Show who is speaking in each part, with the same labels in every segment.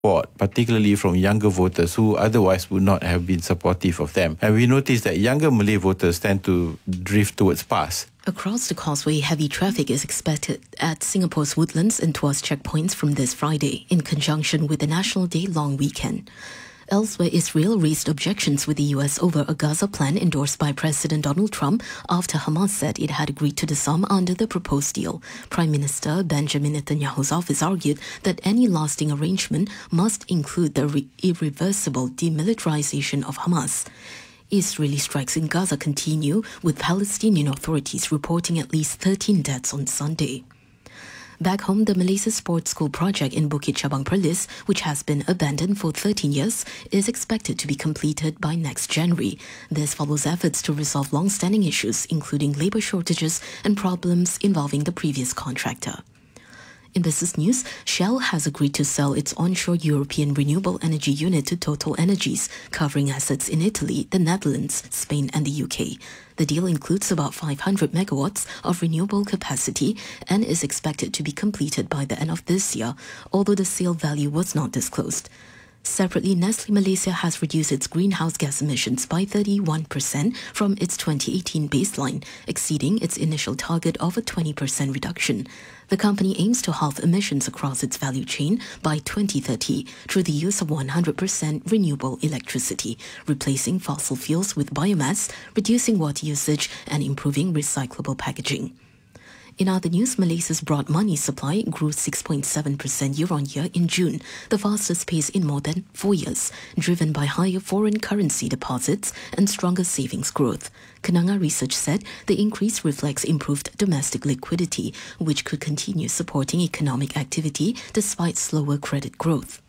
Speaker 1: support, particularly from younger voters who otherwise would not have been supportive of them. And we noticed that younger Malay voters tend to drift towards PAS.
Speaker 2: Across the causeway, heavy traffic is expected at Singapore's Woodlands and Tuas checkpoints from this Friday, in conjunction with the National Day long weekend. Elsewhere, Israel raised objections with the US over a Gaza plan endorsed by President Donald Trump after Hamas said it had agreed to disarm under the proposed deal. Prime Minister Benjamin Netanyahu's office argued that any lasting arrangement must include the irreversible demilitarization of Hamas. Israeli strikes in Gaza continue, with Palestinian authorities reporting at least 13 deaths on Sunday. Back home, the Malaysia Sports School project in Bukit Cabang Perlis, which has been abandoned for 13 years, is expected to be completed by next January. This follows efforts to resolve long-standing issues, including labour shortages and problems involving the previous contractor. In business news, Shell has agreed to sell its onshore European renewable energy unit to Total Energies, covering assets in Italy, the Netherlands, Spain and the UK. The deal includes about 500 megawatts of renewable capacity and is expected to be completed by the end of this year, although the sale value was not disclosed. Separately, Nestle Malaysia has reduced its greenhouse gas emissions by 31% from its 2018 baseline, exceeding its initial target of a 20% reduction. The company aims to halve emissions across its value chain by 2030 through the use of 100% renewable electricity, replacing fossil fuels with biomass, reducing water usage, and improving recyclable packaging. In other news, Malaysia's broad money supply grew 6.7% year-on-year in June, the fastest pace in more than 4 years, driven by higher foreign currency deposits and stronger savings growth. Kenanga Research said the increase reflects improved domestic liquidity, which could continue supporting economic activity despite slower credit growth.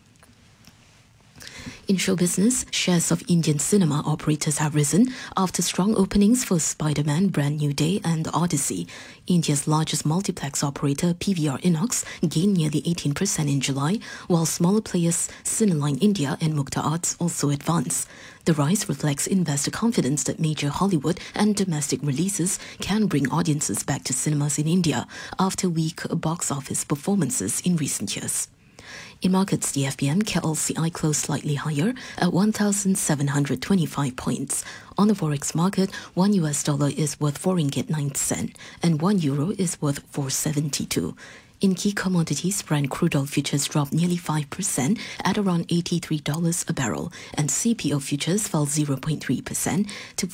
Speaker 2: In show business, shares of Indian cinema operators have risen after strong openings for Spider-Man, Brand New Day and Odyssey. India's largest multiplex operator, PVR Inox, gained nearly 18% in July, while smaller players Cineline India and Mukta Arts also advanced. The rise reflects investor confidence that major Hollywood and domestic releases can bring audiences back to cinemas in India after weak box office performances in recent years. In markets, the FBM KLCI closed slightly higher at 1,725 points. On the forex market, $1 is worth 4 ringgit 9 cent and €1 is worth 4.72. In key commodities, Brent crude oil futures dropped nearly 5% at around $83 a barrel, and CPO futures fell 0.3% to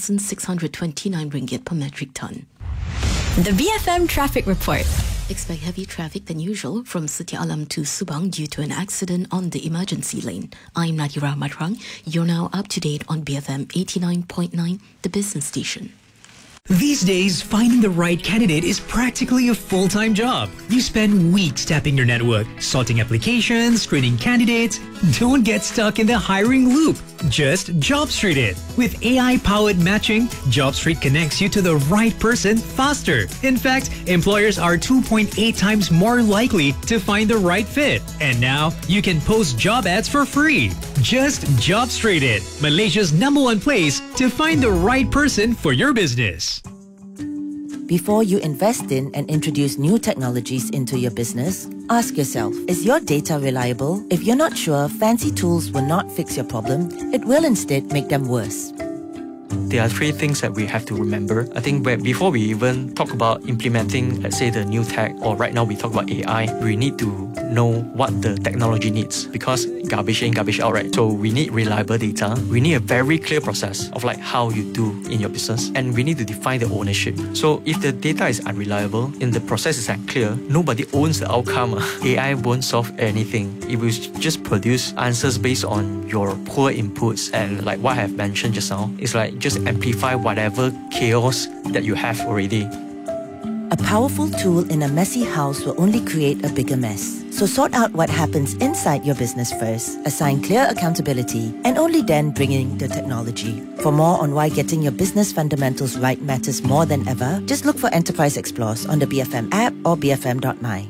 Speaker 2: 4,629 ringgit per metric ton.
Speaker 3: The BFM Traffic Report.
Speaker 2: Expect heavy traffic than usual from Setia Alam to Subang due to an accident on the emergency lane. I'm Nadira Matrang. You're now up to date on BFM 89.9, the business station.
Speaker 4: These days, finding the right candidate is practically a full-time job. You spend weeks tapping your network, sorting applications, screening candidates. Don't get stuck in the hiring loop. Just JobStreet it. With AI-powered matching, JobStreet connects you to the right person faster. In fact, employers are 2.8 times more likely to find the right fit. And now, you can post job ads for free. Just JobStreet it, Malaysia's #1 place to find the right person for your business.
Speaker 5: Before you invest in and introduce new technologies into your business, ask yourself, is your data reliable? If you're not sure, fancy tools will not fix your problem. It will instead make them worse.
Speaker 6: There are 3 things that we have to remember. I think before we even talk about implementing, let's say, the new tech, or right now we talk about AI, we need to know what the technology needs, because garbage in, garbage out, right? So we need reliable data. We need a very clear process of like how you do in your business, and we need to define the ownership. So if the data is unreliable and the process is unclear, nobody owns the outcome. AI won't solve anything. It will just produce answers based on your poor inputs, and like what I have mentioned just now, it's like just amplify whatever chaos that you have already.
Speaker 5: A powerful tool in a messy house will only create a bigger mess. So sort out what happens inside your business first, assign clear accountability, and only then bring in the technology. For more on why getting your business fundamentals right matters more than ever, just look for Enterprise Explorers on the BFM app or bfm.my.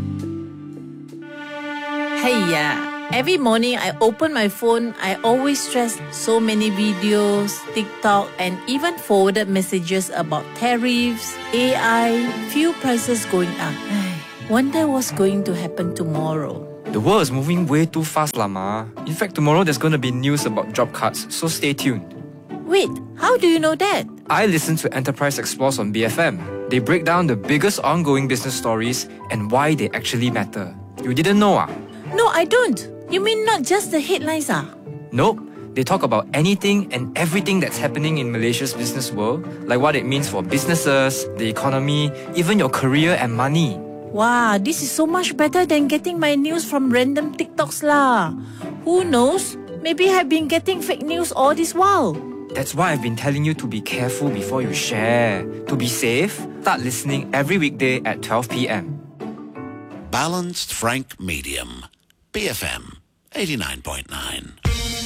Speaker 7: Hey, every morning I open my phone, I always stress so many videos, TikTok, and even forwarded messages about tariffs, AI, fuel prices going up. Wonder what's going to happen tomorrow.
Speaker 8: The world is moving way too fast, Lama. In fact, tomorrow there's going to be news about job cuts, so stay tuned.
Speaker 7: Wait, how do you know that?
Speaker 8: I listen to Enterprise Explores on BFM. They break down the biggest ongoing business stories and why they actually matter. You didn't know, ah?
Speaker 7: No, I don't. You mean not just the headlines, ah?
Speaker 8: Nope. They talk about anything and everything that's happening in Malaysia's business world, like what it means for businesses, the economy, even your career and money.
Speaker 7: Wow, this is so much better than getting my news from random TikToks lah. Who knows? Maybe I've been getting fake news all this while.
Speaker 8: That's why I've been telling you to be careful before you share. To be safe, start listening every weekday at 12 p.m.
Speaker 9: Balanced Frank Medium. BFM 89.9.